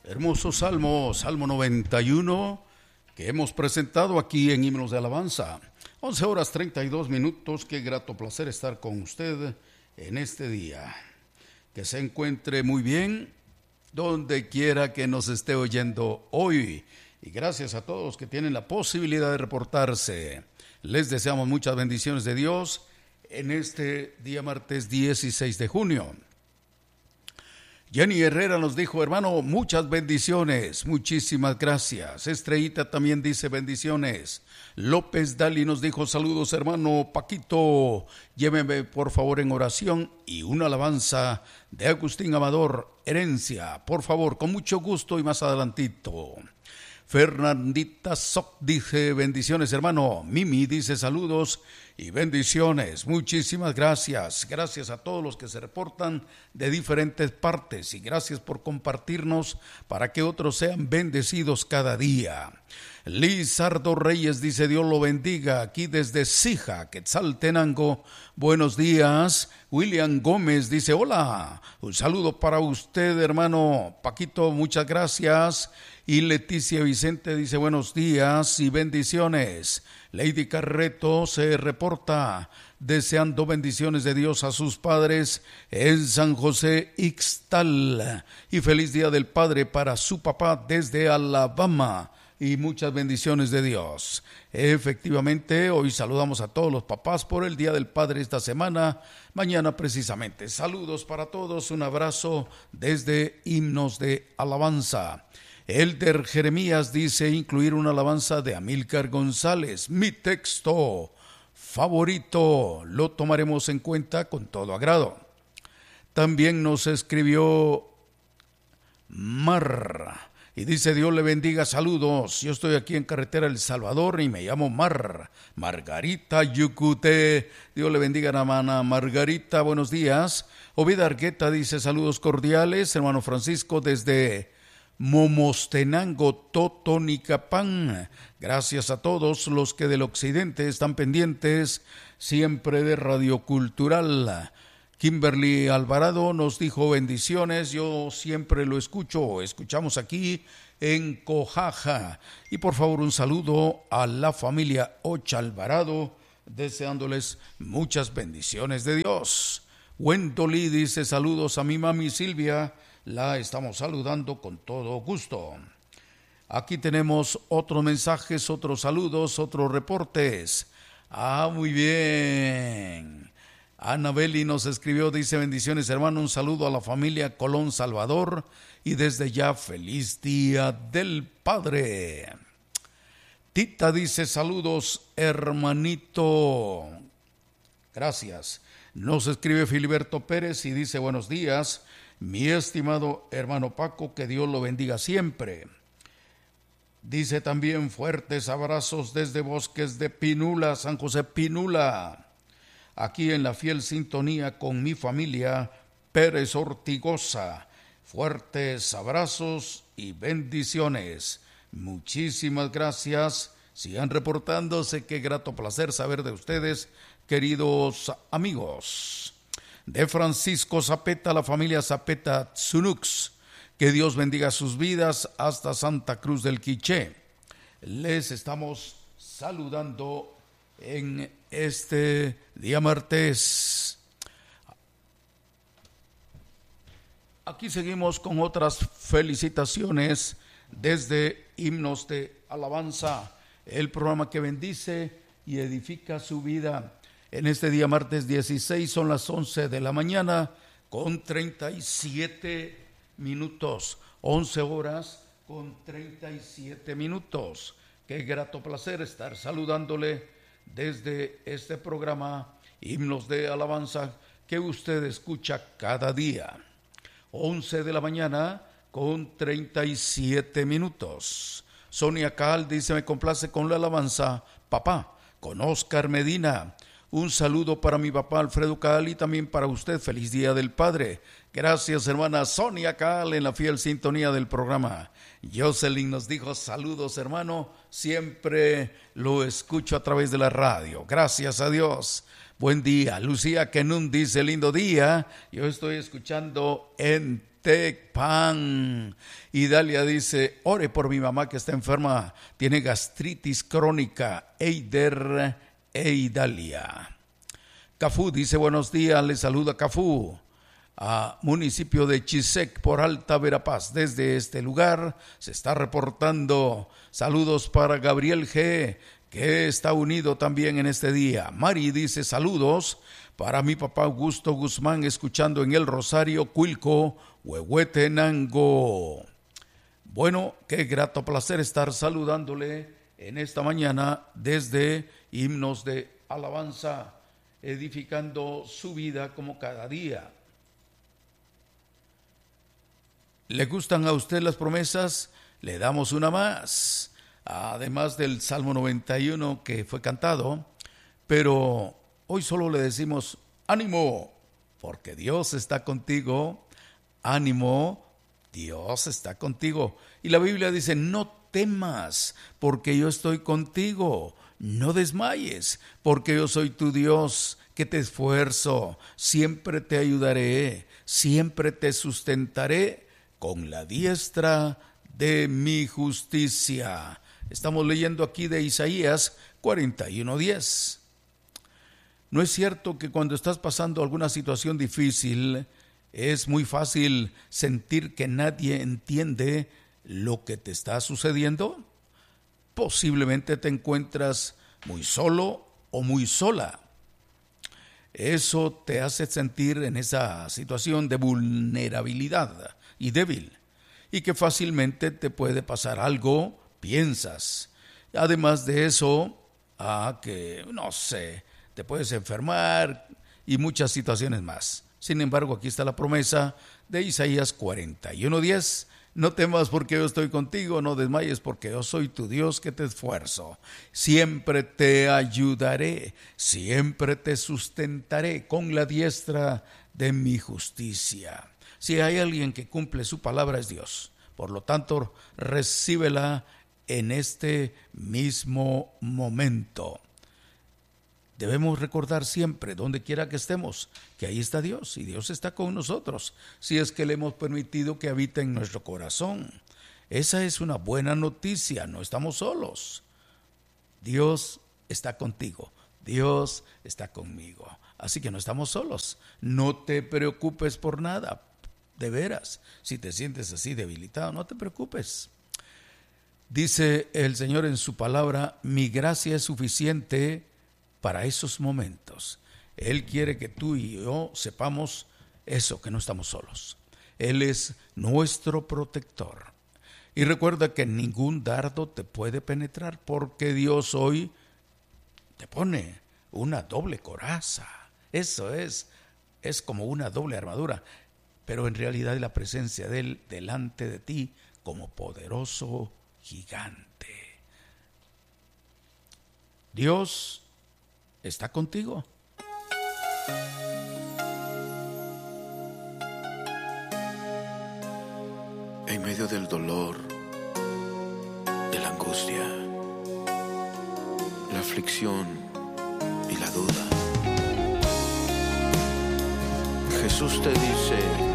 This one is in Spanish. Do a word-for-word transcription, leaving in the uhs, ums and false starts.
Hermoso salmo, Salmo noventa y uno, que hemos presentado aquí en Himnos de Alabanza. once horas treinta y dos minutos, qué grato placer estar con usted en este día. Que se encuentre muy bien donde quiera que nos esté oyendo hoy. Y gracias a todos que tienen la posibilidad de reportarse. Les deseamos muchas bendiciones de Dios en este día martes dieciséis de junio. Jenny Herrera nos dijo, hermano, muchas bendiciones, muchísimas gracias. Estrellita también dice bendiciones. López Dali nos dijo, saludos hermano Paquito, lléveme por favor en oración y una alabanza de Agustín Amador, Herencia, por favor, con mucho gusto y más adelantito. Fernandita Soc dice bendiciones hermano. Mimi dice saludos y bendiciones. Muchísimas gracias. Gracias a todos los que se reportan de diferentes partes y gracias por compartirnos para que otros sean bendecidos cada día. Lizardo Reyes dice Dios lo bendiga aquí desde Sija, Quetzaltenango. Buenos días. William Gómez dice hola. Un saludo para usted hermano Paquito, muchas gracias. Y Leticia Vicente dice buenos días y bendiciones. Lady Carreto se reporta deseando bendiciones de Dios a sus padres en San José Ixtal. Y feliz día del padre para su papá desde Alabama. Y muchas bendiciones de Dios. Efectivamente, hoy saludamos a todos los papás por el Día del Padre esta semana, mañana precisamente. Saludos para todos, un abrazo desde Himnos de Alabanza. Elder Jeremías dice incluir una alabanza de Amílcar González, mi texto favorito, lo tomaremos en cuenta con todo agrado. También nos escribió Mar. Y dice, Dios le bendiga, saludos. Yo estoy aquí en carretera El Salvador y me llamo Mar. Margarita Yucute. Dios le bendiga, hermana Margarita, buenos días. Ovid Argueta dice, saludos cordiales. Hermano Francisco desde Momostenango, Totonicapán. Gracias a todos los que del occidente están pendientes siempre de Radio Cultural. Kimberly Alvarado nos dijo bendiciones, yo siempre lo escucho, escuchamos aquí en Cojaja. Y por favor un saludo a la familia Ocha Alvarado, deseándoles muchas bendiciones de Dios. Wendoli dice saludos a mi mami Silvia, la estamos saludando con todo gusto. Aquí tenemos otros mensajes, otros saludos, otros reportes. Ah, muy bien. Anabeli nos escribió, dice bendiciones hermano, un saludo a la familia Colón Salvador y desde ya feliz día del padre. Tita dice saludos hermanito, gracias. Nos escribe Filiberto Pérez y dice buenos días, mi estimado hermano Paco, que Dios lo bendiga siempre. Dice también fuertes abrazos desde Bosques de Pinula, San José Pinula. Aquí en la fiel sintonía con mi familia Pérez Ortigosa. Fuertes abrazos y bendiciones. Muchísimas gracias. Sigan reportándose. Qué grato placer saber de ustedes, queridos amigos. De Francisco Zapeta, la familia Zapeta Tsunux. Que Dios bendiga sus vidas hasta Santa Cruz del Quiché. Les estamos saludando en este día martes. Aquí seguimos con otras felicitaciones desde Himnos de Alabanza, el programa que bendice y edifica su vida. En este día martes dieciséis son las once de la mañana con treinta y siete minutos, once horas con treinta y siete minutos. Qué grato placer estar saludándole desde este programa Himnos de Alabanza que usted escucha cada día. once de la mañana con treinta y siete minutos. Sonia Cal dice, me complace con la alabanza Papá, con Oscar Medina. Un saludo para mi papá Alfredo Cal y también para usted. Feliz Día del Padre. Gracias, hermana Sonia Cal, en la fiel sintonía del programa. Jocelyn nos dijo, saludos, hermano. Siempre lo escucho a través de la radio. Gracias a Dios. Buen día. Lucía Kenun dice, lindo día. Yo estoy escuchando en Tecpan. Y Dalia dice, ore por mi mamá que está enferma, tiene gastritis crónica. Eider Eidalia. Cafú dice, buenos días, le saluda Cafú, a municipio de Chisec por Alta Verapaz. Desde este lugar se está reportando saludos para Gabriel G., que está unido también en este día. Mari dice, saludos para mi papá Augusto Guzmán, escuchando en el Rosario, Cuilco, Huehuetenango. Bueno, qué grato placer estar saludándole en esta mañana desde Himnos de Alabanza, edificando su vida como cada día. ¿Le gustan a usted las promesas? Le damos una más, además del Salmo noventa y uno que fue cantado, pero hoy solo le decimos, ánimo, porque Dios está contigo, ánimo, Dios está contigo. Y la Biblia dice, no temas, porque yo estoy contigo, no desmayes, porque yo soy tu Dios, que te esfuerzo, siempre te ayudaré, siempre te sustentaré con la diestra de mi justicia. Estamos leyendo aquí de Isaías cuarenta y uno diez. ¿No es cierto que cuando estás pasando alguna situación difícil, es muy fácil sentir que nadie entiende lo que te está sucediendo? Posiblemente te encuentras muy solo o muy sola. Eso te hace sentir en esa situación de vulnerabilidad y débil, y que fácilmente te puede pasar algo, piensas. Además de eso, ah, que no sé, te puedes enfermar y muchas situaciones más. Sin embargo, aquí está la promesa de Isaías cuarenta y uno diez. No temas porque yo estoy contigo, no desmayes porque yo soy tu Dios que te esfuerzo. Siempre te ayudaré, siempre te sustentaré con la diestra de mi justicia. Si hay alguien que cumple su palabra es Dios. Por lo tanto, recíbela en este mismo momento. Debemos recordar siempre, donde quiera que estemos, que ahí está Dios y Dios está con nosotros, si es que le hemos permitido que habite en nuestro corazón. Esa es una buena noticia, no estamos solos. Dios está contigo, Dios está conmigo, así que no estamos solos. No te preocupes por nada, de veras, si te sientes así debilitado, no te preocupes. Dice el Señor en su palabra, mi gracia es suficiente para esos momentos. Él quiere que tú y yo sepamos eso, que no estamos solos. Él es nuestro protector. Y recuerda que ningún dardo te puede penetrar, porque Dios hoy te pone una doble coraza. Eso es, es como una doble armadura, pero en realidad es la presencia de Él delante de ti como poderoso gigante. Dios está contigo. En medio del dolor, de la angustia, la aflicción y la duda, Jesús te dice: